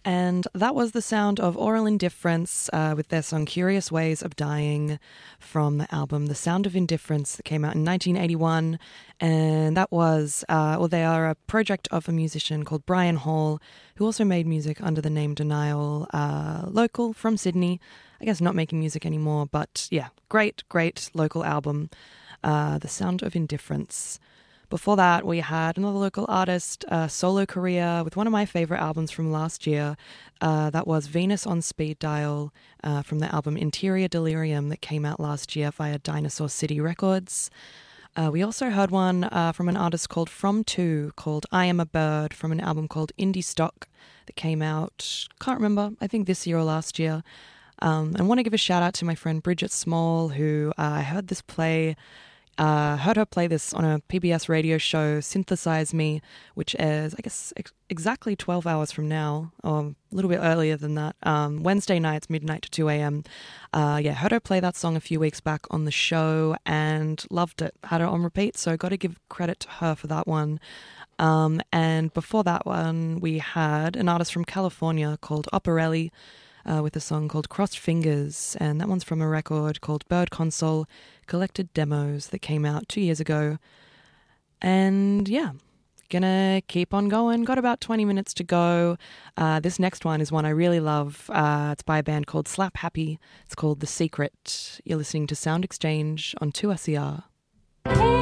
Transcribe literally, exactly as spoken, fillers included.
And that was the sound of Oral Indifference uh, with their song Curious Ways of Dying from the album The Sound of Indifference that came out in nineteen eighty-one. And that was, uh, well, they are a project of a musician called Brian Hall, who also made music under the name Denial, uh, local from Sydney. I guess not making music anymore, but yeah, great, great local album, uh, The Sound of Indifference. Before that, we had another local artist, uh, solo career with one of my favourite albums from last year. Uh, that was Venus on Speed Dial uh, from the album Interior Delirium that came out last year via Dinosaur City Records. Uh, we also heard one uh, from an artist called From Two called I Am a Bird from an album called Indie Stock that came out, can't remember, I think this year or last year. Um, I want to give a shout out to my friend Bridget Small, who uh, I heard this play Uh, heard her play this on a P B S radio show, Synthesize Me, which airs, I guess, ex- exactly twelve hours from now, or a little bit earlier than that, um, Wednesday nights, midnight to two a.m. Uh, yeah, heard her play that song a few weeks back on the show and loved it. Had it on repeat, so got to give credit to her for that one. Um, and before that one, we had an artist from California called Operelli, Uh, with a song called Crossed Fingers, and that one's from a record called Bird Console Collected Demos that came out two years ago. And yeah, gonna keep on going. Got about twenty minutes to go. Uh, this next one is one I really love. Uh, it's by a band called Slap Happy. It's called The Secret. You're listening to Sound Exchange on two S E R.